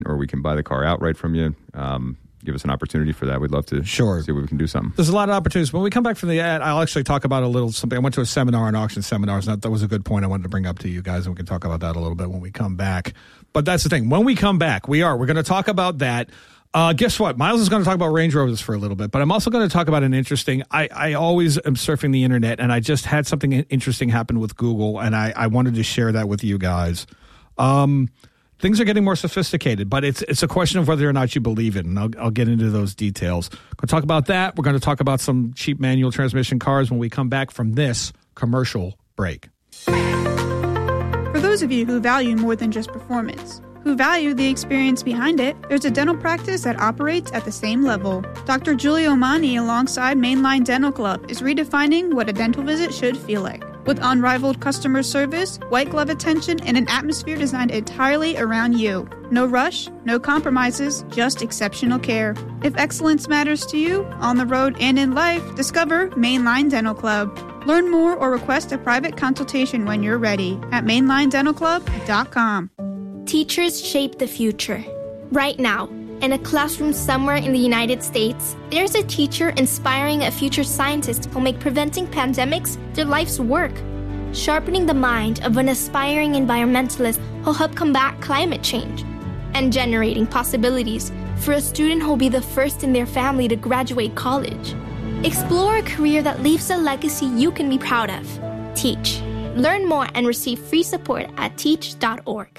or we can buy the car outright from you. Give us an opportunity for that. We'd love to see if we can do something. There's a lot of opportunities. When we come back from the ad, I'll actually talk about a little something. I went to a seminar on auction seminars, and that was a good point I wanted to bring up to you guys, and we can talk about that a little bit when we come back. But that's the thing. When we come back, we're going to talk about that. Guess what? Miles is going to talk about Range Rovers for a little bit, but I'm also going to talk about an interesting, I always am surfing the internet, and I just had something interesting happen with Google, and I wanted to share that with you guys. Things are getting more sophisticated, but it's a question of whether or not you believe it, and I'll get into those details. We're going to talk about that. We're going to talk about some cheap manual transmission cars when we come back from this commercial break. For those of you who value more than just performance, who value the experience behind it, there's a dental practice that operates at the same level. Dr. Giulio Mani, alongside Mainline Dental Club, is redefining what a dental visit should feel like. With unrivaled customer service, white glove attention, and an atmosphere designed entirely around you. No rush, no compromises, just exceptional care. If excellence matters to you, on the road and in life, discover Mainline Dental Club. Learn more or request a private consultation when you're ready at mainlinedentalclub.com. Teachers shape the future. Right now, in a classroom somewhere in the United States, there's a teacher inspiring a future scientist who'll make preventing pandemics their life's work. Sharpening the mind of an aspiring environmentalist who'll help combat climate change. And generating possibilities for a student who'll be the first in their family to graduate college. Explore a career that leaves a legacy you can be proud of. Teach. Learn more and receive free support at teach.org.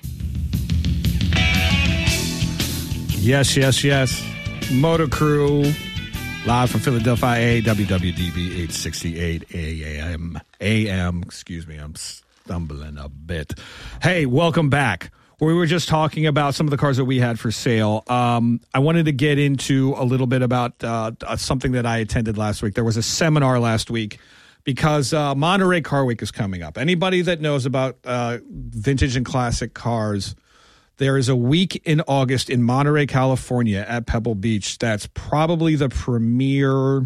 Yes. Motor Crew, live from Philadelphia, WWDB 868 AM. Excuse me, I'm stumbling a bit. Hey, welcome back. We were just talking about some of the cars that we had for sale. I wanted to get into a little bit about something that I attended last week. There was a seminar last week because Monterey Car Week is coming up. Anybody that knows about vintage and classic cars, there is a week in August in Monterey, California at Pebble Beach. That's probably the premier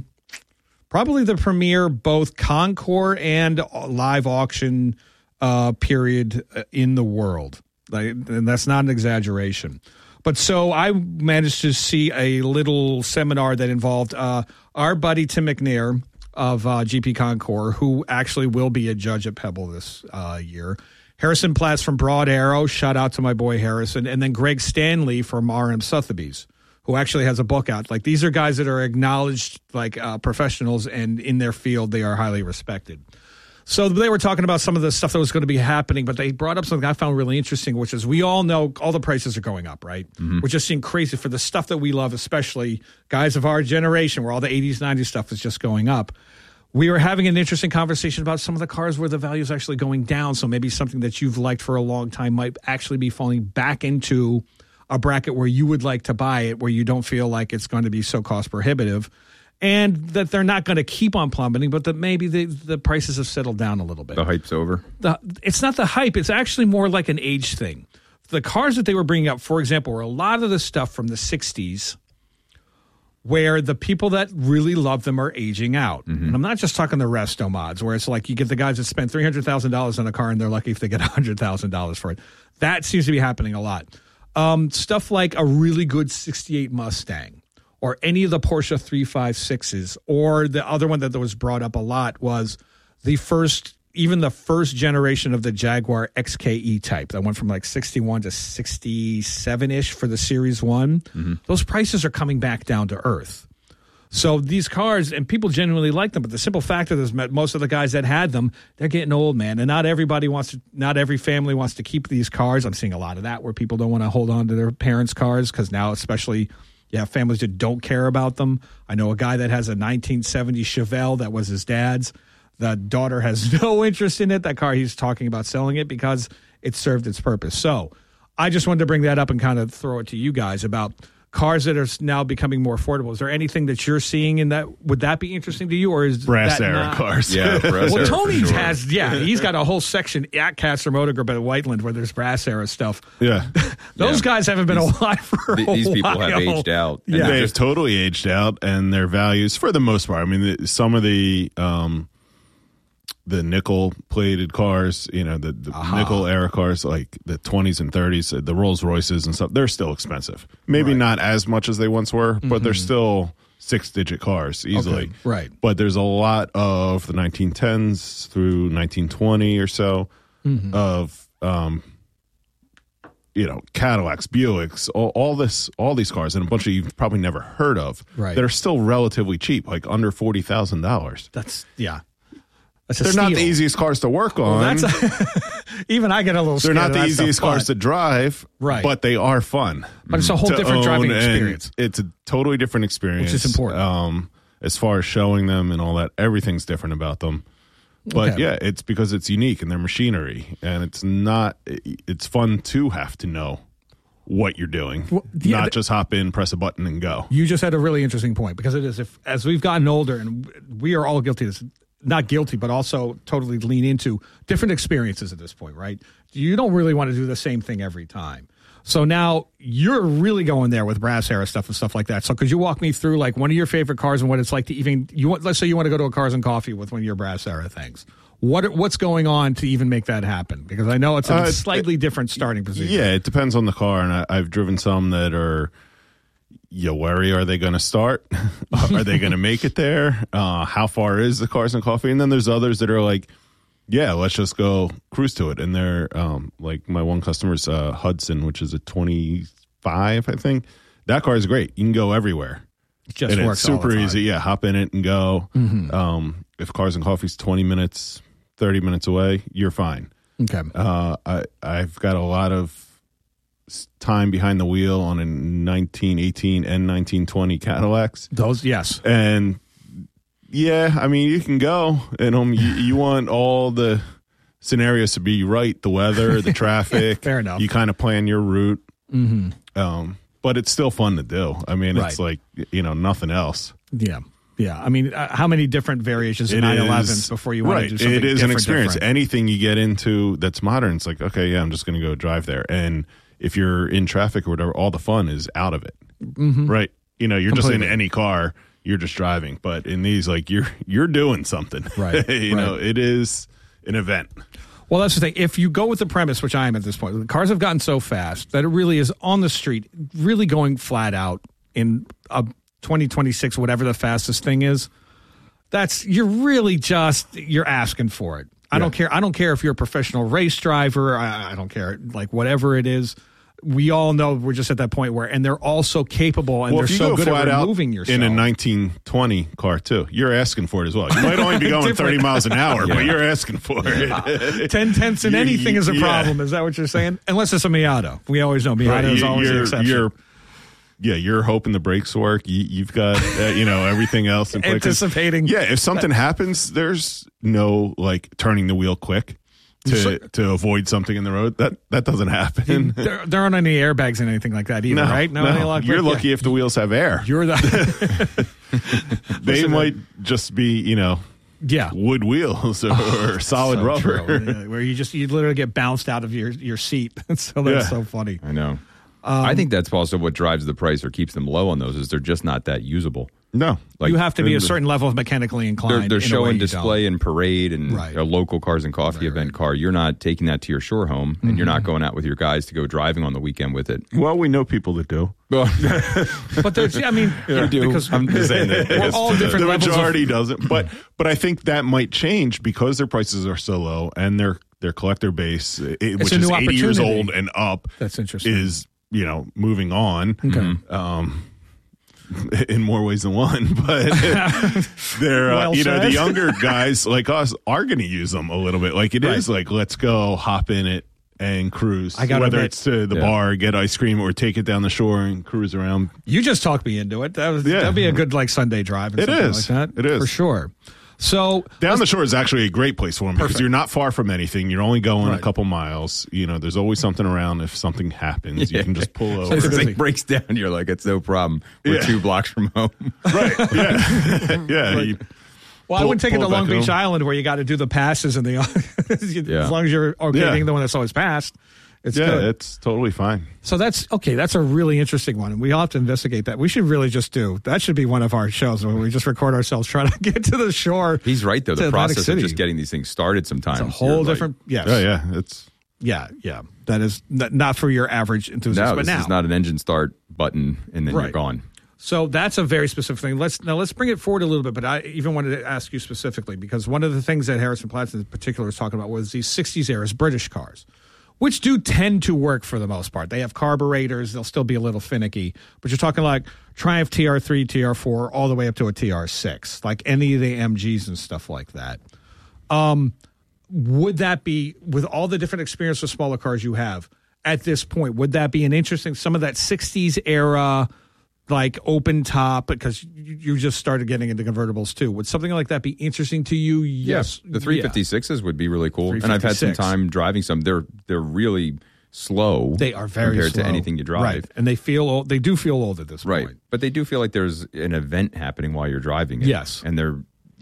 both Concours and live auction period in the world. And that's not an exaggeration. But so I managed to see a little seminar that involved our buddy Tim McNair of GP Concours, who actually will be a judge at Pebble this year. Harrison Platts from Broad Arrow, shout out to my boy Harrison, and then Greg Stanley from RM Sotheby's, who actually has a book out. Like, these are guys that are acknowledged professionals, and in their field they are highly respected. So they were talking about some of the stuff that was going to be happening, but they brought up something I found really interesting, which is we all know all the prices are going up, right? Mm-hmm. We're just seeing crazy for the stuff that we love, especially guys of our generation, where all the 80s, 90s stuff is just going up. We were having an interesting conversation about some of the cars where the value is actually going down. So maybe something that you've liked for a long time might actually be falling back into a bracket where you would like to buy it, where you don't feel like it's going to be so cost prohibitive, and that they're not going to keep on plummeting, but that maybe the prices have settled down a little bit. The hype's over. It's not the hype. It's actually more like an age thing. The cars that they were bringing up, for example, were a lot of the stuff from the 60s, where the people that really love them are aging out. Mm-hmm. And I'm not just talking the resto mods, where it's like you get the guys that spend $300,000 on a car and they're lucky if they get $100,000 for it. That seems to be happening a lot. Stuff like a really good 68 Mustang, or any of the Porsche 356s, or the other one that was brought up a lot was the first generation of the Jaguar XKE type that went from like 61 to 67-ish for the Series 1. Mm-hmm. Those prices are coming back down to earth. So these cars, and people genuinely like them, but the simple fact is most of the guys that had them, they're getting old, man. And not every family wants to keep these cars. I'm seeing a lot of that where people don't want to hold on to their parents' cars, because now especially you have families that don't care about them. I know a guy that has a 1970 Chevelle that was his dad's. The daughter has no interest in it. That car, he's talking about selling it because it served its purpose. So I just wanted to bring that up and kind of throw it to you guys about cars that are now becoming more affordable. Is there anything that you're seeing in that? Would that be interesting to you, or is brass that era not? cars? Yeah, brass well, era Tony for sure. has. He's got a whole section at Castor Motor Group at Whiteland where there's brass era stuff. Yeah, those guys haven't been alive for a while. These people have aged out. Yeah, they've totally aged out, and their values, for the most part. I mean, some of the the nickel-plated cars, the nickel era cars, like the 20s and 30s, the Rolls Royces and stuff, they're still expensive. Maybe not as much as they once were, but they're still 6-digit cars easily. Okay. Right. But there's a lot of the 1910s through 1920 or so of, Cadillacs, Buicks, all these cars, and a bunch of you've probably never heard of that are still relatively cheap, like under $40,000. They're not the easiest cars to work on. Even I get a little scared. They're not the easiest cars to drive, but they are fun. But it's a whole different driving experience. It's a totally different experience. Which is important. As far as showing them and all that, everything's different about them. But it's because it's unique and they're machinery. And it's fun to have to know what you're doing, not just hop in, press a button, and go. You just had a really interesting point, because it is, as we've gotten older, and we are all guilty of this, not guilty, but also totally lean into different experiences at this point, right? You don't really want to do the same thing every time. So now you're really going there with Brass Era stuff and stuff like that. So could you walk me through like one of your favorite cars and what it's like to let's say you want to go to a Cars and Coffee with one of your Brass Era things. What's going on to even make that happen? Because I know it's a slightly different starting position. Yeah, it depends on the car, and I've driven some that are, you worry, are they going to start? Are they going to make it there? How far is the Cars and Coffee? And then there's others that are like, yeah, let's just go cruise to it. And they're like my one customer's Hudson, which is a 25, I think. That car is great. You can go everywhere. Just works. It's super easy. Yeah, hop in it and go. If Cars and Coffee's 20 minutes, 30 minutes away, you're fine. Okay. I've got a lot of time behind the wheel on a 1918 and 1920 Cadillacs. Those, yes. And yeah, I mean, you can go, and you want all the scenarios to be right, the weather, the traffic. Fair enough. You kind of plan your route. But it's still fun to do. I mean, it's like, nothing else. Yeah. Yeah. I mean, how many different variations of 911s before you want to do something It is an experience. Different. Anything you get into that's modern, it's like, okay, yeah, I'm just going to go drive there. And if you're in traffic or whatever, all the fun is out of it. Right? You're completely. Just in any car, you're just driving. But in these, like, you're doing something. Right. It is an event. Well, that's the thing. If you go with the premise, which I am at this point, the cars have gotten so fast that it really is on the street, really going flat out in a 2026, whatever the fastest thing is, you're asking for it. I don't care. I don't care if you're a professional race driver. I don't care. Like, whatever it is, we all know we're just at that point where, and they're all so capable and they're so good at removing yourself. In a 1920 car too, you're asking for it as well. You might only be going 30 miles an hour, but you're asking for it. 10 tenths in anything is a problem. Is that what you're saying? Unless it's a Miata. We always know Miata is always the exception. You're hoping the brakes work. You've got everything else in place. Anticipating. Yeah, if something happens, there's no like turning the wheel quick to avoid something in the road. That doesn't happen. There aren't any airbags and anything like that either, right? No. You're lucky if the wheels have air. They might just be wood wheels or solid rubber, where you literally get bounced out of your seat. So that's so funny. I know. I think that's also what drives the price or keeps them low on those, is they're just not that usable. No. Like, you have to be a certain level of mechanically inclined. They're show and display and parade and a local Cars and Coffee event car. You're not taking that to your shore home, and you're not going out with your guys to go driving on the weekend with it. Well, we know people that do. But there's, you do. Because I'm just saying that we're all different the levels. The majority doesn't. But I think that might change because their prices are so low and their collector base, which is 80 years old and up, that's interesting. Is moving on. In more ways than one, but they're the younger guys like us are going to use them a little bit. Like it is like, let's go hop in it and cruise. Whether it's to the bar, get ice cream, or take it down the shore and cruise around. You just talked me into it. That'd be a good Sunday drive. And it is like that. It is for sure. So down the shore is actually a great place for them because you're not far from anything. You're only going a couple miles. There's always something around. If something happens, you can just pull over. If it breaks down, you're like, it's no problem. We're 2 blocks from home. Right. Yeah. I wouldn't take it to Long Beach Island where you got to do the passes and as long as you're being the one that's always passed. It's good. It's totally fine. So that's okay. That's a really interesting one, and we all have to investigate that. We should really just do that. Should be one of our shows where we just record ourselves trying to get to the shore. He's right though. The process of just getting these things started sometimes it's a whole different. Yes. It's That is not for your average enthusiast. No, this is not an engine start button and then you're gone. So that's a very specific thing. Let's bring it forward a little bit. But I even wanted to ask you specifically because one of the things that Harrison Platts in particular was talking about was these 60s era British cars, which do tend to work for the most part. They have carburetors. They'll still be a little finicky. But you're talking like Triumph TR3, TR4, all the way up to a TR6, like any of the MGs and stuff like that. Would that be, with all the different experience with smaller cars you have at this point, would that be an interesting, some of that 60s era, like open top, because you just started getting into convertibles too. Would something like that be interesting to you? Yes. The 356s would be really cool. And I've had some time driving some. They're really slow. They are very compared slow to anything you drive. Right. And they do feel old at this point. Right. But they do feel like there's an event happening while you're driving it. Yes. And they're,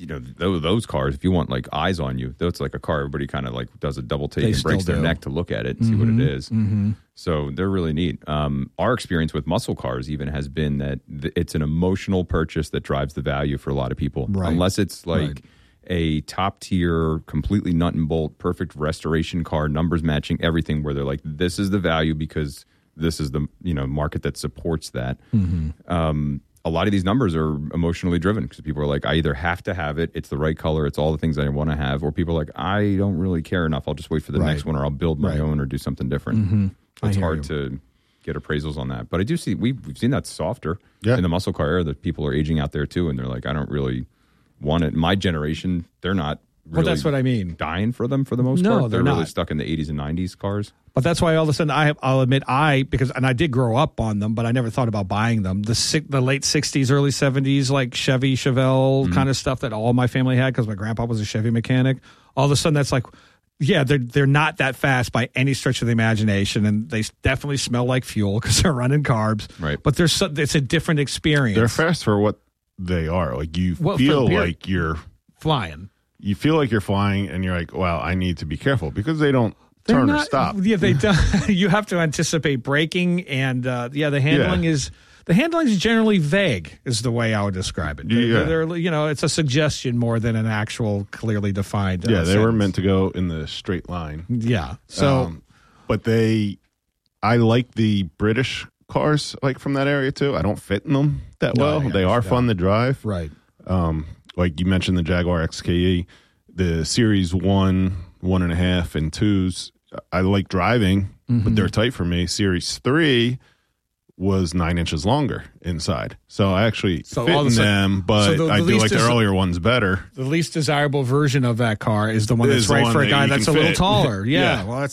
those cars, if you want like eyes on you, that's like a car everybody kind of like does a double take and breaks their neck to look at it and see what it is. Mm-hmm. So they're really neat. Our experience with muscle cars even has been that it's an emotional purchase that drives the value for a lot of people. Right. Unless it's like a top tier, completely nut and bolt, perfect restoration car, numbers matching everything, where they're like, this is the value because this is the market that supports that. Mm-hmm. A lot of these numbers are emotionally driven because people are like, I either have to have it, it's the right color, it's all the things I want to have, or people are like, I don't really care enough, I'll just wait for the next one, or I'll build my own or do something different. Mm-hmm. It's hard to get appraisals on that. But I do see, we've seen that softer in the muscle car era, that people are aging out there too, and they're like, I don't really want it. My generation, they're not really that's what I mean. Dying for them for the most part. They're really stuck in the 80s and 90s cars. But that's why all of a sudden I'll admit I did grow up on them, but I never thought about buying them. The late 60s, early 70s, like Chevy, Chevelle kind of stuff that all my family had because my grandpa was a Chevy mechanic. All of a sudden that's like, they're not that fast by any stretch of the imagination, and they definitely smell like fuel because they're running carbs. Right. But it's a different experience. They're fast for what they are. Like you feel like you're flying. You feel like you're flying, and you're like, well, I need to be careful because they don't turn or stop. Yeah, they don't. You have to anticipate braking, and the handling is generally vague, is the way I would describe it. They're it's a suggestion more than an actual clearly defined. They sentence. were meant to go in the straight line. Yeah. So, but I like the British cars like from that area too. I don't fit in them that well. They are fun to drive. Right. Like you mentioned, the Jaguar XKE, the Series 1, 1.5, and 2s, I like driving, but they're tight for me. Series 3 was 9 inches longer inside. So I actually fit in them, but I do like the earlier ones better. The least desirable version of that car is the one that's right for a guy that's a little taller. Yeah. Well,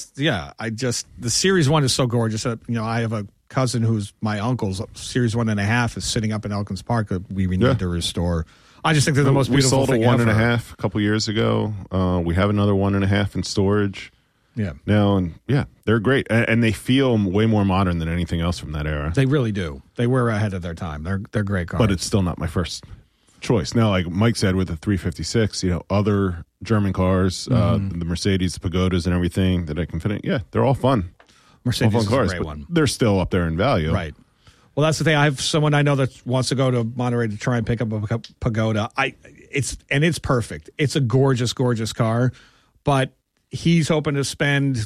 the Series 1 is so gorgeous. I have a cousin who's my uncle's Series 1.5 is sitting up in Elkins Park that we need to restore. I just think they're the most beautiful thing ever. We sold a 1.5 a couple years ago. We have another 1.5 in storage. Yeah. Now, and they're great. And they feel way more modern than anything else from that era. They really do. They were ahead of their time. They're great cars. But it's still not my first choice. Now, like Mike said, with the 356, other German cars, the Mercedes, the Pagodas, and everything that I can fit in, they're all fun. Mercedes all fun cars, is a great one. They're still up there in value. Right. Well, that's the thing. I have someone I know that wants to go to Monterey to try and pick up a Pagoda. It's perfect. It's a gorgeous, gorgeous car, but he's hoping to spend,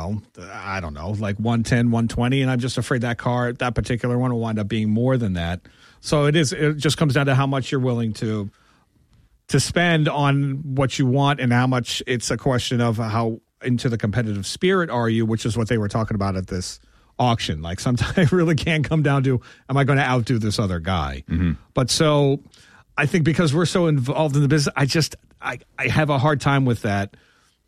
I don't know, like 110, 120, and I'm just afraid that particular one will wind up being more than that. So it just comes down to how much you're willing to spend on what you want and how much it's a question of how into the competitive spirit are you, which is what they were talking about at this auction. Like sometimes it really can come down to, am I going to outdo this other guy? Mm-hmm. But so I think because we're so involved in the business, I have a hard time with that.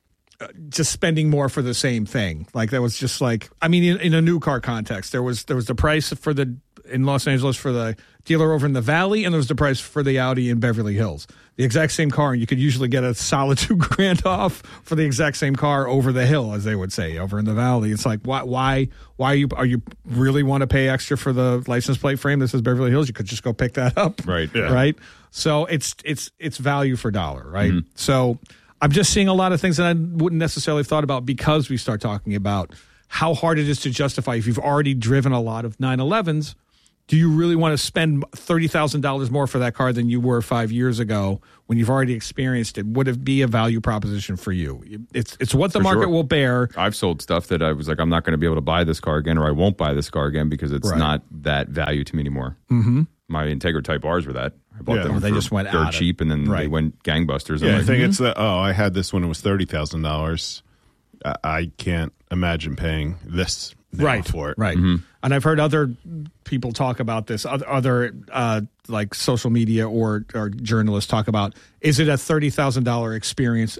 Just spending more for the same thing. Like that was just like, I mean, in a new car context, there was the price in Los Angeles for the dealer over in the Valley, and there was the price for the Audi in Beverly Hills. The exact same car, and you could usually get a solid $2,000 off for the exact same car over the hill, as they would say, over in the Valley. It's like, why are you really want to pay extra for the license plate frame that says Beverly Hills? You could just go pick that up, right? Yeah. Right. So it's value for dollar, right? Mm-hmm. So I'm just seeing a lot of things that I wouldn't necessarily have thought about because we start talking about how hard it is to justify if you've already driven a lot of 911s. Do you really want to spend $30,000 more for that car than you were 5 years ago when you've already experienced it? Would it be a value proposition for you? It's what the market will bear. I've sold stuff that I was like, I'm not going to be able to buy this car again, or I won't buy this car again because it's not that value to me anymore. Mm-hmm. My Integra Type R's were that. I bought them. They just went dirt cheap, and then they went gangbusters. Yeah, I think it's the. Oh, I had this when it was $30,000. I can't imagine paying this now for it. Right. Mm-hmm. And I've heard other people talk about this, other like social media or journalists talk about, is it a $30,000 experience?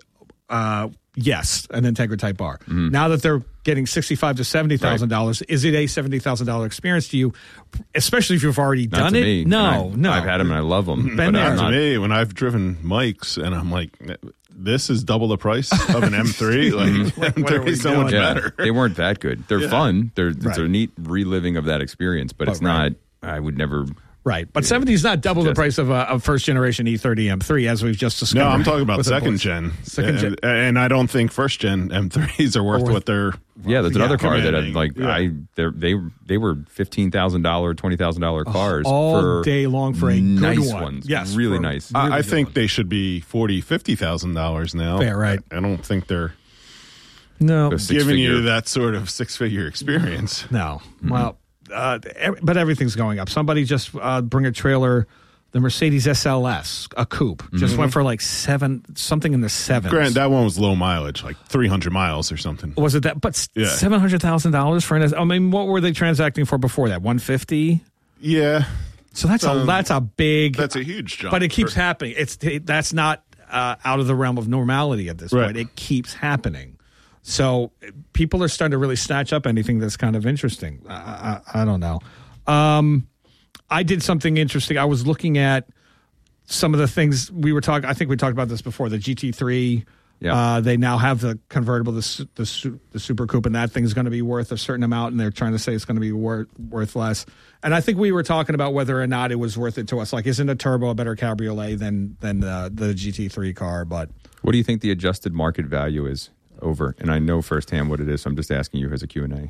Yes, an Integra Type R. Mm-hmm. Now that they're getting $65,000 to $70,000, is it a $70,000 experience to you, especially if you've already done it? Me. No. I've had them and I love them. Been there. To me, when I've driven Mike's and I'm like, this is double the price of an M3. Like, M3 is so much better. They weren't that good. They're fun. It's a neat reliving of that experience, but it's not. I would never. Right, but 70 is not double the price of a first-generation E30 M3, as we've just discovered. No, I'm talking about second gen. And I don't think first-gen M3s are worth what they're. Yeah, there's another car that they were $15,000, $20,000 cars all for day long for a nice good one. Ones. Yes, really nice. I think they should be $40,000, $50,000 now. Fair, right? I don't think they're giving you that sort of six-figure experience. No, well. But everything's going up. Somebody just bring a trailer, the Mercedes SLS, a coupe, just went for like something in the sevens. Grant, that one was low mileage, like 300 miles or something. Was it that? But $700,000 for an. I mean, what were they transacting for before that? 150. Yeah. So that's a big. That's a huge jump. But it keeps happening. That's not out of the realm of normality at this point. It keeps happening. So people are starting to really snatch up anything that's kind of interesting. I don't know. I did something interesting. I was looking at some of the things we were talking. I think we talked about this before. The GT3. Yeah. They now have the convertible, the Super Coupe, and that thing's going to be worth a certain amount, and they're trying to say it's going to be worth less. And I think we were talking about whether or not it was worth it to us. Like, isn't a turbo a better cabriolet than the GT3 car? But what do you think the adjusted market value is? Over, and I know firsthand what it is, so I'm just asking you as a Q&A.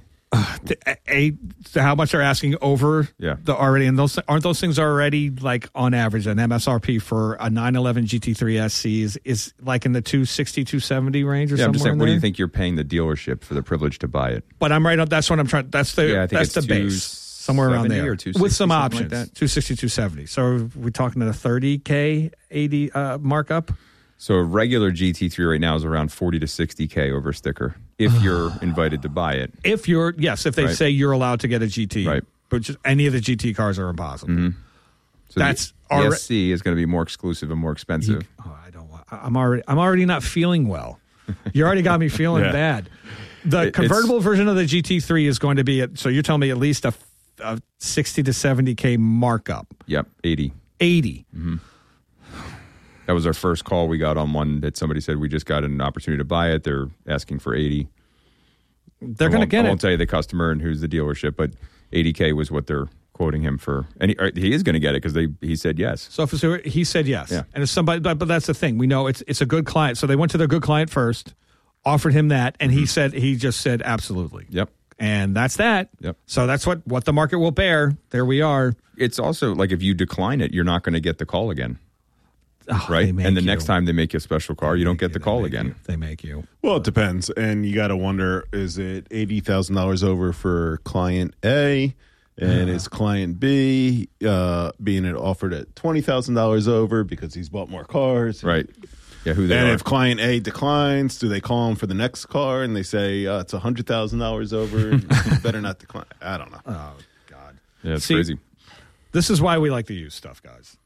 How much they're asking over the already, and aren't those things already like on average an MSRP for a 911 GT3 SC is like in the 260, 270 range or something? I'm just saying, what do you think you're paying the dealership for the privilege to buy it? But I'm right on. That's what I'm trying. That's the base somewhere around there with some options. Like 260, 270. So we're talking at a 30K 80 markup. So a regular GT3 right now is around 40 to 60K over sticker if you're invited to buy it. If they say you're allowed to get a GT, right? But just any of the GT cars are impossible. Mm-hmm. So the SC is going to be more exclusive and more expensive. I'm already not feeling well. You already got me feeling bad. The convertible version of the GT3 is going to be so you're telling me at least a 60 to 70K markup. Yep, 80. Mm-hmm. That was our first call we got on one that somebody said we just got an opportunity to buy it. They're asking for 80. They're going to get it. I won't tell you the customer and who's the dealership, but 80K was what they're quoting him for. And he is going to get it because he said yes. So he said yes. Yeah. And if somebody, but that's the thing. We know it's a good client. So they went to their good client first, offered him that, and he just said absolutely. Yep. And that's that. Yep. So that's what the market will bear. There we are. It's also like if you decline it, you're not going to get the call again. Right, and the next time they make you a special car, you don't get the call again. They make you. Well, it depends, and you got to wonder: is it $80,000 over for client A, and is client B being offered at $20,000 over because he's bought more cars? Right. Yeah. Who they are. If client A declines, do they call him for the next car and they say it's $100,000 over? You better not decline. I don't know. Oh God. Yeah, it's crazy. This is why we like to use stuff, guys.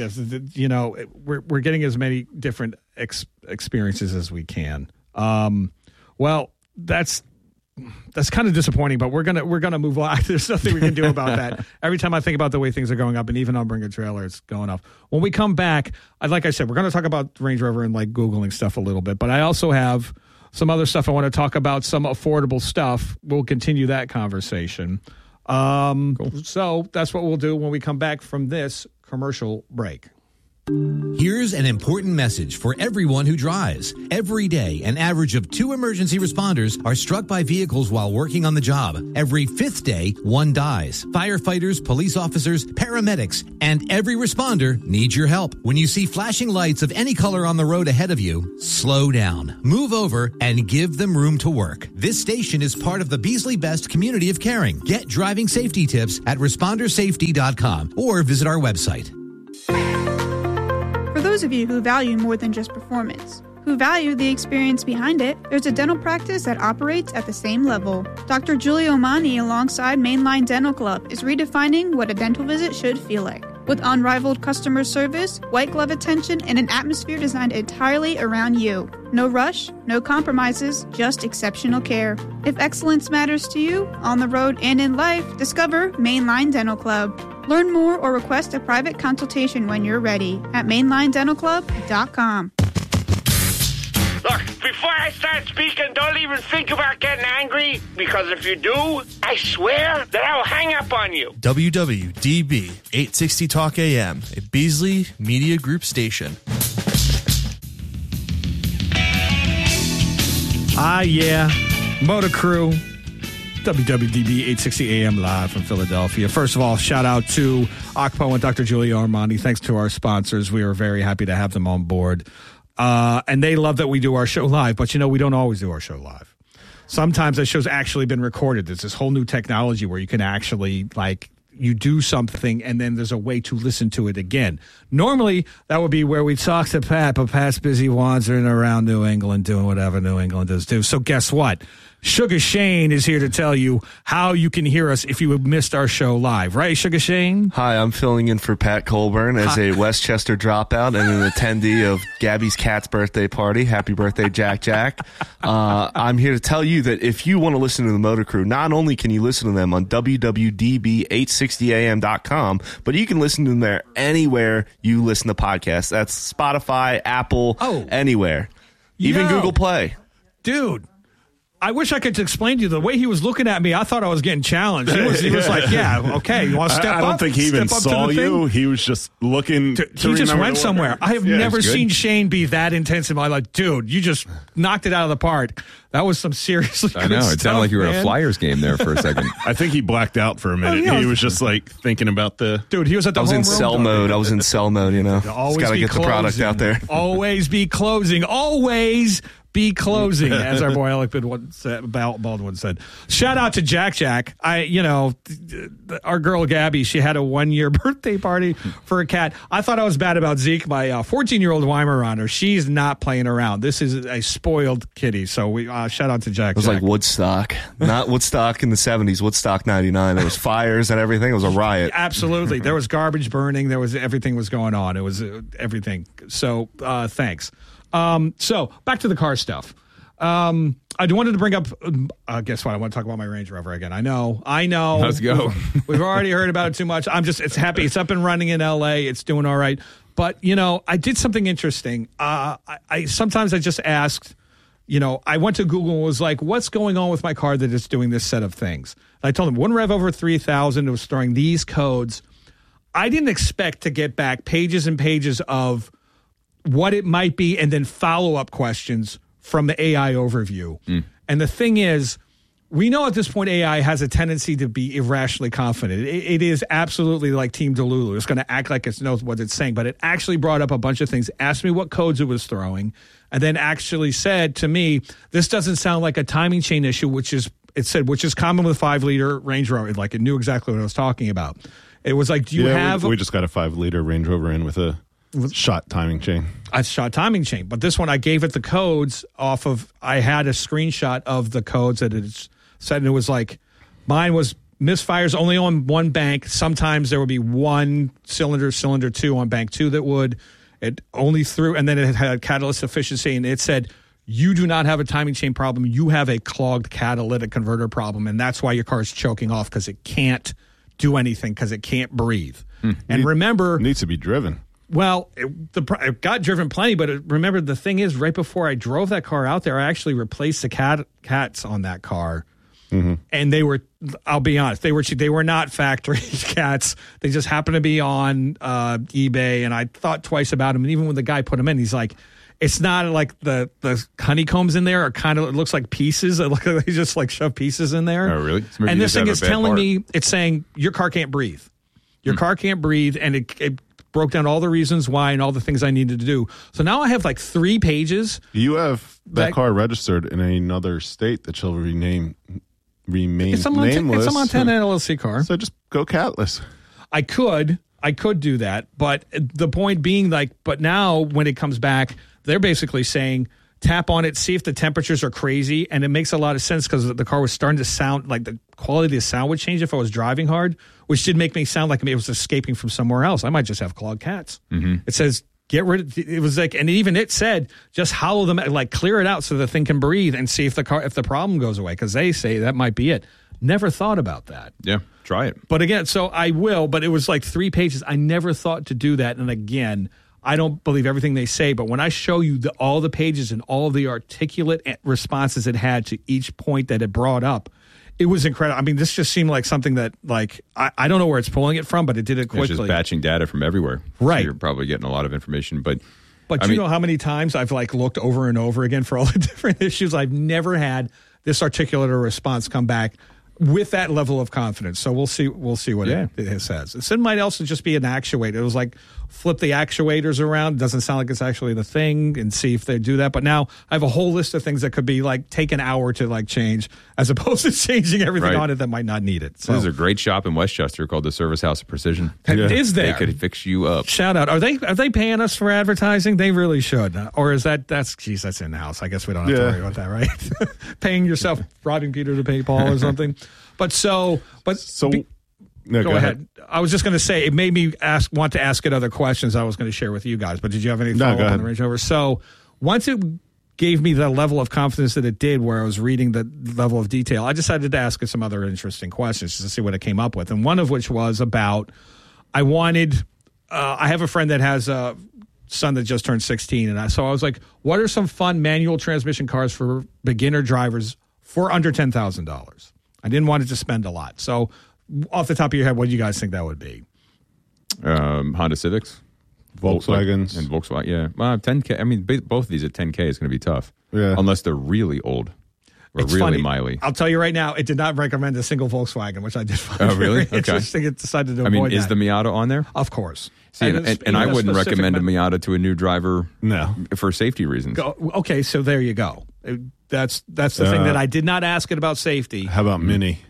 We're getting as many different experiences as we can. Well, that's kind of disappointing, but we're gonna move on. There's nothing we can do about that. Every time I think about the way things are going up, and even on Bring a Trailer, it's going up. When we come back, like I said, we're going to talk about Range Rover and like Googling stuff a little bit, but I also have some other stuff I want to talk about, some affordable stuff. We'll continue that conversation. Cool. So that's what we'll do when we come back from this commercial break. Here's an important message for everyone who drives. Every day, an average of 2 emergency responders are struck by vehicles while working on the job. Every 5th day, 1 dies. Firefighters, police officers, paramedics, and every responder needs your help. When you see flashing lights of any color on the road ahead of you, slow down, move over, and give them room to work. This station is part of the Beasley Best community of caring. Get driving safety tips at respondersafety.com or visit our website. For those of you who value more than just performance, who value the experience behind it, there's a dental practice that operates at the same level. Dr. Julie Omani, alongside Mainline Dental Club, is redefining what a dental visit should feel like. With unrivaled customer service, white glove attention, and an atmosphere designed entirely around you. No rush, no compromises, just exceptional care. If excellence matters to you, on the road and in life, discover Mainline Dental Club. Learn more or request a private consultation when you're ready at mainlinedentalclub.com. Look, before I start speaking, don't even think about getting angry, because if you do, I swear that I will hang up on you. WWDB 860 Talk AM, a Beasley Media Group station. Yeah. Motor Crew. WWDB 860 AM live from Philadelphia. First of all, shout out to Akpo and Dr. Julia Armani. Thanks to our sponsors. We are very happy to have them on board. And they love that we do our show live, but we don't always do our show live. Sometimes the show's actually been recorded. There's this whole new technology where you can actually, you do something and then there's a way to listen to it again. Normally, that would be where we talk to Pat, but Pat's busy wandering around New England doing whatever New Englanders do. So guess what? Sugar Shane is here to tell you how you can hear us if you have missed our show live. Right, Sugar Shane? Hi, I'm filling in for Pat Colburn as a Westchester dropout and an attendee of Gabby's cat's birthday party. Happy birthday, Jack Jack. I'm here to tell you that if you want to listen to the Motor Crew, not only can you listen to them on WWDB860am.com, but you can listen to them there anywhere you listen to podcasts. That's Spotify, Apple, anywhere. Even Google Play. Dude. I wish I could explain to you the way he was looking at me. I thought I was getting challenged. He was like, "Yeah, okay, you want to step up?" I don't think he even saw you. He was just looking. He just went somewhere. I have never seen Shane be that intense in my life, dude. You just knocked it out of the park. That was some seriously. I know. It sounded like you were at a Flyers game there for a second. I think he blacked out for a minute. He was just thinking about the. Dude, he was at the. I was in cell mode. I was in cell mode. Just got to get the product out there. Always be closing. Always be closing, as our boy Alec Baldwin said. Shout out to Jack Jack. Our girl Gabby, she had a 1-year birthday party for a cat. I thought I was bad about Zeke, my 14-year-old Weimaraner. She's not playing around. This is a spoiled kitty. So we shout out to Jack. It was like Woodstock, not Woodstock in the 70s. Woodstock '99. There was fires and everything. It was a riot. Absolutely, there was garbage burning. There was everything was going on. It was everything. So thanks. So back to the car stuff. I wanted to bring up, guess what? I want to talk about my Range Rover again. I know. Let's go. We've already heard about it too much. It's happy. It's up and running in LA. It's doing all right. But, I did something interesting. Sometimes I just asked, I went to Google and was like, what's going on with my car that it's doing this set of things? And I told them, wouldn't rev over 3,000. It was throwing these codes. I didn't expect to get back pages and pages of what it might be, and then follow-up questions from the AI overview. And the thing is, we know at this point AI has a tendency to be irrationally confident. It is absolutely like Team Delulu. It's going to act like it knows what it's saying, but it actually brought up a bunch of things, asked me what codes it was throwing, and then actually said to me, this doesn't sound like a timing chain issue, which is common with 5-liter Range Rover. Like, it knew exactly what I was talking about. It was like, we just got a 5-liter Range Rover in with a shot timing chain. A shot timing chain. But this one, I gave it the codes off of, I had a screenshot of the codes that it said, and it was like, mine was misfires only on one bank. Sometimes there would be one cylinder 2 on bank 2 that would. It only threw, and then it had catalyst efficiency, and it said, you do not have a timing chain problem. You have a clogged catalytic converter problem, and that's why your car is choking off, because it can't do anything, because it can't breathe. And remember, it needs to be driven. Well, it got driven plenty, but remember, the thing is, right before I drove that car out there, I actually replaced the cats on that car. And they were, I'll be honest, they were not factory cats. They just happened to be on eBay, and I thought twice about them. And even when the guy put them in, he's like, it's not like the honeycombs in there are kind of, it looks like pieces. It looks like they just like shove pieces in there. Oh, really? So and this thing is telling me, it's saying your car can't breathe. Your car can't breathe, and it broke down all the reasons why and all the things I needed to do. So now I have like 3 pages. You have that car registered in another state that shall remain It's a nameless. It's a Montana LLC car. So just go catless. I could do that, but the point being, like, but now when it comes back, they're basically saying tap on it, see if the temperatures are crazy, and it makes a lot of sense because the car was starting to sound like the quality of the sound would change if I was driving hard, which did make me sound like it was escaping from somewhere else. I might just have clogged cats. It says get rid of it. Was like, and even it said just hollow them, like clear it out so the thing can breathe and see if the problem goes away, because they say that might be it. Never thought about that. Yeah, try it. But again, so I will, but it was like 3 pages. I never thought to do that. And again, I don't believe everything they say, but when I show you all the pages and all the articulate responses it had to each point that it brought up, it was incredible. I mean, this just seemed like something that, like, I don't know where it's pulling it from, but it did it quickly. It's just batching data from everywhere. Right. So you're probably getting a lot of information, but you know how many times I've like looked over and over again for all the different issues. I've never had this articulate a response come back with that level of confidence. So we'll see what it says. It might also just be an actuator. It was like flip the actuators around. It doesn't sound like it's actually the thing, and see if they do that. But now I have a whole list of things that could be like take an hour to like change, as opposed to changing everything on it that might not need it. So there's a great shop in Westchester called the Service House of Precision. Is there? They could fix you up. Shout out. Are they paying us for advertising? They really should. Or is that's in house? I guess we don't have to worry about that, right? Paying yourself, robbing Peter to pay Paul or something. Go ahead. I was just going to say, it made me want to ask it other questions I was going to share with you guys, but did you have any follow-up on the Range Rover? So once it gave me the level of confidence that it did, where I was reading the level of detail, I decided to ask it some other interesting questions just to see what it came up with. And one of which was about, I have a friend that has a son that just turned 16. And so I was like, what are some fun manual transmission cars for beginner drivers for under $10,000? I didn't want it to spend a lot. So off the top of your head, what do you guys think that would be? Honda Civics. Volkswagens. And Volkswagen, yeah. Well, 10K. I mean, both of these at 10K is going to be tough. Yeah. Unless they're really old or It's really funny. miley. I'll tell you right now, it did not recommend a single Volkswagen, which I did find really? very interesting. It decided to avoid is that. the Miata on there? Of course. See, and I wouldn't recommend a Miata to a new driver for safety reasons. Okay, so there you go. That's the thing that I did not ask it about safety. How about Mini?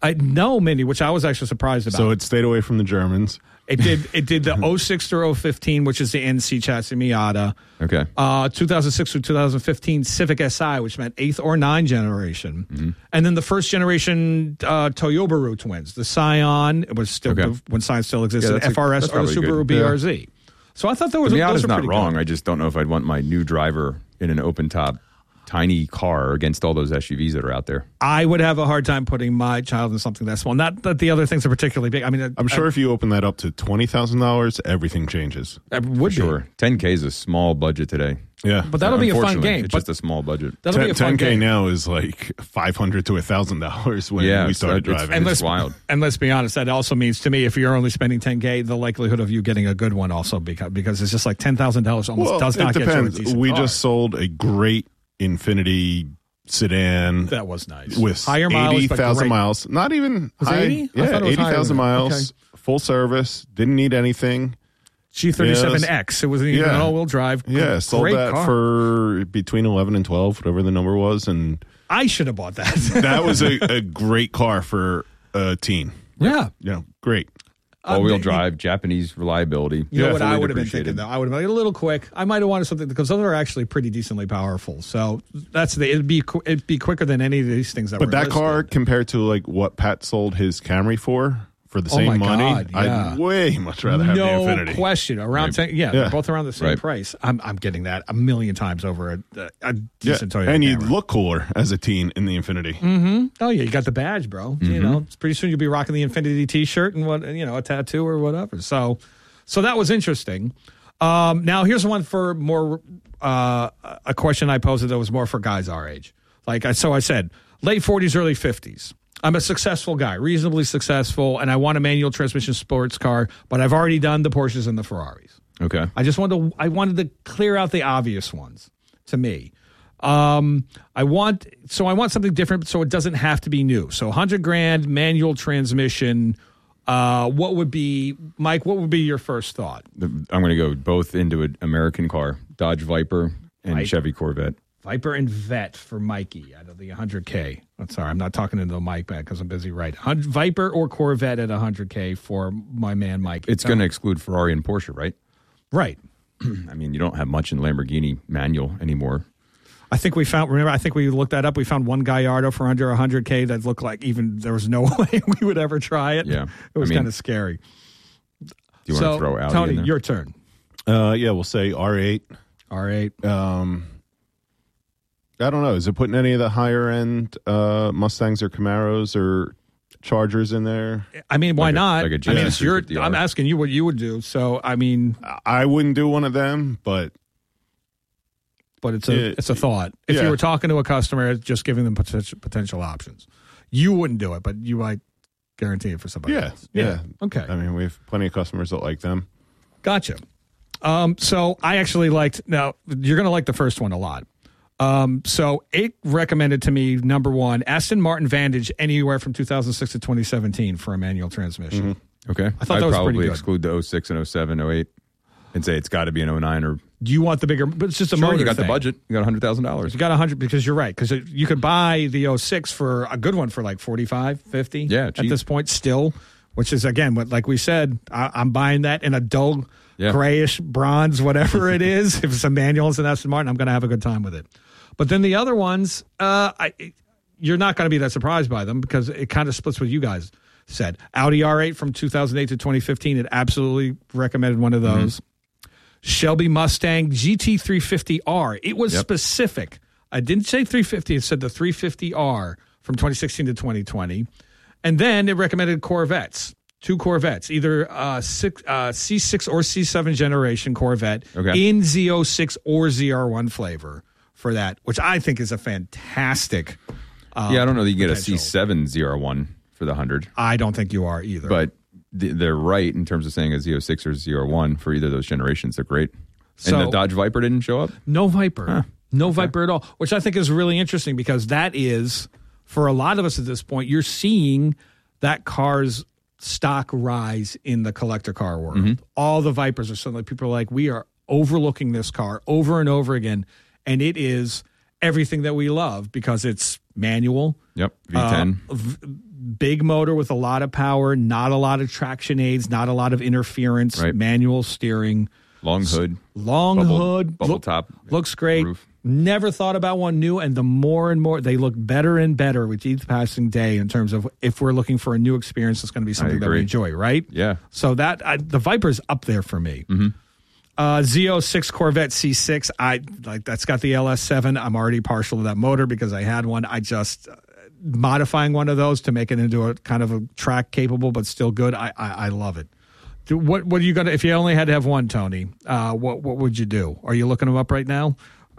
No Mini, which I was actually surprised about. So it stayed away from the Germans. It did the 06 through 015, which is the NC chassis Miata. Okay. 2006 through 2015 Civic Si, which meant 8th or 9th generation. Mm-hmm. And then the first generation Toyobaru twins. The Scion, it was still when Scion still existed, FRS or the Subaru BRZ. So I thought the Miata's not wrong. Good. I just don't know if I'd want my new driver in an open top tiny car against all those SUVs that are out there. I would have a hard time putting my child in something that small. Not that the other things are particularly big. I mean, I'm sure if you open that up to $20,000, everything changes. It would sure. 10K is a small budget today. Yeah, but that'll be a fun game. It's just a small budget. That'll be a fun 10K game. now is like $500 to $1,000 when we started driving. And it's wild. And let's be honest, that also means to me, if you're only spending 10K, the likelihood of you getting a good one also because it's just like $10,000 almost does not get you a decent We car. just sold a great Infiniti sedan. That was nice. With higher mileage, 80,000 miles. Not even was high. 80? Yeah, 80,000 miles. Okay. Full service. Didn't need anything. G37X. It wasn't even an all-wheel drive. Yeah, sold Great that car. for between 11 and 12, whatever the number was. And I should have bought that. that was a great car for a teen. Yeah. Great. All-wheel drive, Japanese reliability. You know what I would have been thinking, though? I would have been a little quick. I might have wanted something, because those are actually pretty decently powerful. So it'd be quicker than any of these things that were But that listed. car, compared to like what Pat sold his Camry for the same money, God, yeah. I'd way much rather have the Infiniti. No question. Around 10, they're both around the same price. I'm getting that a million times over a decent Toyota and you Camry. look cooler as a teen in the Infiniti. Mm-hmm. Oh yeah, you got the badge, bro. You know, pretty soon you'll be rocking the Infiniti T-shirt and a tattoo or whatever. So that was interesting. Now here's one for more a question I posed that was more for guys our age. I said, late 40s, early 50s. I'm a successful guy, reasonably successful, and I want a manual transmission sports car, but I've already done the Porsches and the Ferraris. Okay. I wanted to clear out the obvious ones to me. I want something different so it doesn't have to be new. So $100,000 manual transmission. What would be, Mike, what would be your first thought? I'm going to go both into an American car, Dodge Viper and Chevy Corvette. Viper and Vet for Mikey out of the $100K. I'm sorry, I'm not talking into the mic back because I'm busy. Right, Viper or Corvette at $100K for my man Mike. It's going to exclude Ferrari and Porsche, right? Right. I mean, you don't have much in Lamborghini manual anymore. I think we looked that up. We found one Gallardo for under $100K that looked like even there was no way we would ever try it. Yeah, it was kind of scary. Do you want to throw Audi Tony, in there? your turn. Yeah, we'll say R8. R8. I don't know. Is it putting any of the higher end Mustangs or Camaros or Chargers in there? I mean, why not? like a I mean, it's your. GS350R. I'm asking you what you would do. So, I mean, I wouldn't do one of them, but it's a thought. If you yeah. were talking to a customer, just giving them potential options, you wouldn't do it, but you might guarantee it for somebody else. Yeah. Okay. I mean, we have plenty of customers that like them. Gotcha. So I actually liked. Now you're going to like the first one a lot. So it recommended to me, number one, Aston Martin Vantage anywhere from 2006 to 2017 for a manual transmission. Mm-hmm. Okay. I thought I'd that was probably pretty good. exclude the 06 and 07, 08 and say it's got to be an 09 or... Do you want the bigger, but it's just a Sure, motor you got thing. the budget. You got $100,000. You got 100 because you're right. Because you could buy the 06 for a good one for like 45, 50 Yeah, at cheap. this point still, which is, again, like we said, I'm buying that in a dull grayish bronze, whatever it is. If it's a manual, it's an Aston Martin, I'm going to have a good time with it. But then the other ones, you're not going to be that surprised by them because it kind of splits what you guys said. Audi R8 from 2008 to 2015, it absolutely recommended one of those. Mm-hmm. Shelby Mustang GT350R. It was specific. I didn't say 350. It said the 350R from 2016 to 2020. And then it recommended Corvettes. 2 Corvettes, either C6 or C7 generation Corvette in Z06 or ZR1 flavor for that, which I think is a fantastic I don't know that you get potential. a C7 ZR1 for the 100. I don't think you are either. But they're right in terms of saying a Z06 or ZR1 for either of those generations. They're great. So- and the Dodge Viper didn't show up? No Viper. No Viper at all, which I think is really interesting because that is, for a lot of us at this point, you're seeing that car's stock rise in the collector car world. Mm-hmm. All the Vipers are suddenly, people are like, we are overlooking this car over and over again, and it is everything that we love because it's manual. Yep, V10. Big motor with a lot of power, not a lot of traction aids, not a lot of interference, manual steering. Long hood. Bubble top. Looks great. Roof. Never thought about one new, and the more and more, they look better and better with each passing day in terms of if we're looking for a new experience, it's going to be something that we enjoy, right? Yeah. So that the Viper's up there for me. Mm-hmm. Z06 Corvette C6, that's got the LS7. I'm already partial to that motor because I had one. I just modifying one of those to make it into a kind of a track capable but still good. I love it. What are you gonna if you only had to have one, Tony? What would you do? Are you looking them up right now?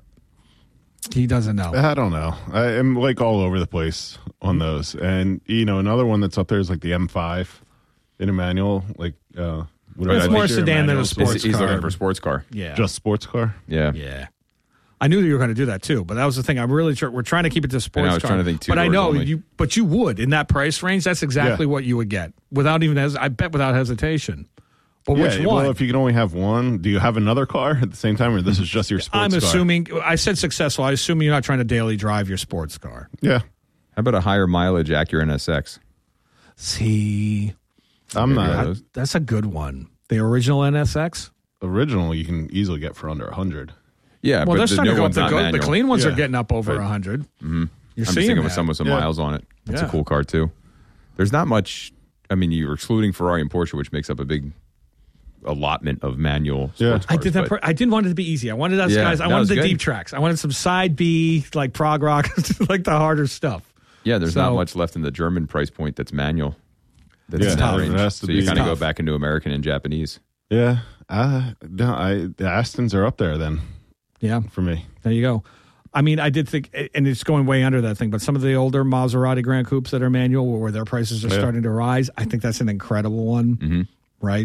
He doesn't know. I don't know. I am like all over the place on those. And, another one that's up there is like the M5 in a manual. Like, it's more sedan than a sports He's car. looking for a sports car. Yeah. Just sports car? Yeah. Yeah. I knew you were going to do that too, but that was the thing. I'm really we're trying to keep it to sports I was car. trying to think but I know only. but you would in that price range. That's exactly what you would get without even I bet without hesitation. But which one? Well, if you can only have one, do you have another car at the same time, or this is just your sports car? I'm assuming. I said successful. I assume you're not trying to daily drive your sports car. Yeah. How about a higher mileage Acura NSX? See, I'm not. That's a good one. The original NSX. Original, you can easily get for under 100. Yeah, well, but they're starting to go up. The manual. clean ones are Yeah. getting up over But- 100. Mm-hmm. You're I'm seeing just thinking that. with some with some Yeah. miles on it. That's Yeah. a cool car too. There's not much. I mean, you're excluding Ferrari and Porsche, which makes up a big allotment of manual sports I cars. did that. but- I didn't want it to be easy. I wanted us Yeah, guys. I that wanted was the good. deep tracks. I wanted some side B, like prog rock, like the harder stuff. Yeah, there's not So- much left in the German price point that's manual. That's Yeah, in that tough. range. It has to So you be kind of go tough. back into American and Japanese. Yeah. The Astons are up there then Yeah, for me. there you go. I mean, I did think, and it's going way under that thing, but some of the older Maserati Grand Coupes that are manual where their prices are starting to rise, I think that's an incredible one, right?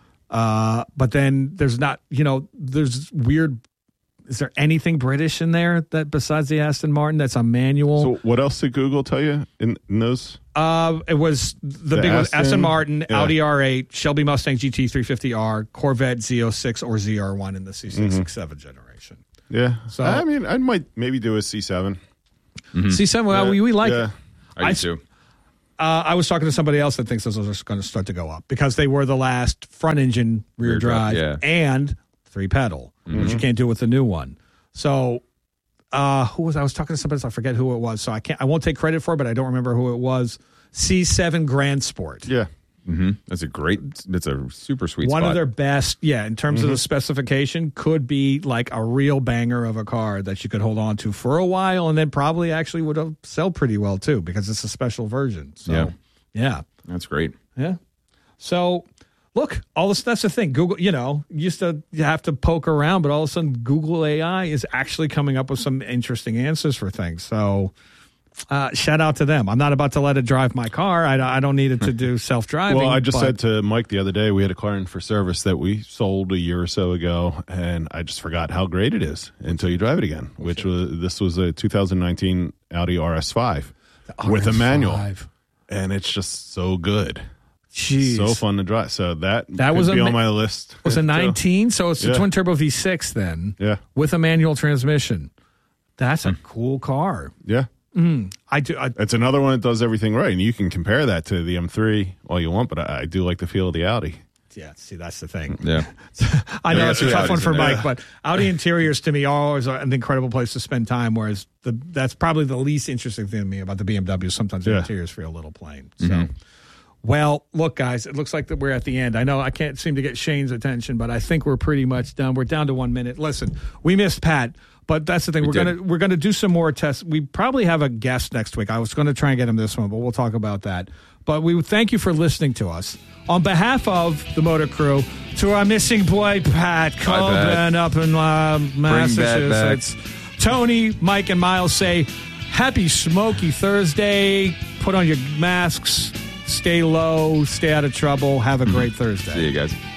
But then there's not, there's weird. Is there anything British in there that besides the Aston Martin that's a manual? So what else did Google tell you in those? It was the big ones: Aston Martin, Audi R8, Shelby Mustang GT 350R, Corvette Z06 or ZR1 in the C667 generation. Yeah. So I mean, I might maybe do a C7. C7, well, we like it. I do too. I was talking to somebody else that thinks those are going to start to go up because they were the last front engine rear drive and 3-pedal, which you can't do with the new one. So, I was talking to somebody else, I forget who it was, so I won't take credit for it, but I don't remember who it was. C7 Grand Sport. Yeah. That's a super sweet one spot. of their best, in terms of the specification, could be like a real banger of a car that you could hold on to for a while and then probably actually would sell pretty well too because it's a special version. So, yeah. That's great. Yeah. So, look, that's the thing. Google, you have to poke around, but all of a sudden Google AI is actually coming up with some interesting answers for things. So, shout out to them. I'm not about to let it drive my car. I don't need it to do self-driving. Well, I just said to Mike the other day, we had a car in for service that we sold a year or so ago, and I just forgot how great it is until you drive it again, this was a 2019 Audi RS5 with a manual, and it's just so good. Jeez. So fun to drive. So that was be on my list. It was a 19, so it's a twin turbo V6 then. Yeah. With a manual transmission. That's a cool car. Yeah. I do. It's another one that does everything right, and you can compare that to the M3 all you want, but I do like the feel of the Audi. Yeah, see, that's the thing. Yeah. I know it's a tough one for Mike, but Audi interiors to me are always an incredible place to spend time, whereas that's probably the least interesting thing to me about the BMW. Sometimes the interiors feel a little plain. So, well, look, guys, it looks like that we're at the end. I know I can't seem to get Shane's attention, but I think we're pretty much done. We're down to 1 minute. Listen, we missed Pat. But that's the thing. We're gonna do some more tests. We probably have a guest next week. I was going to try and get him this one, but we'll talk about that. But we thank you for listening to us. On behalf of the Motor Crew, to our missing boy, Pat Colvin up in Massachusetts. Tony, Mike, and Miles say, happy Smoky Thursday. Put on your masks. Stay low. Stay out of trouble. Have a great Thursday. See you guys.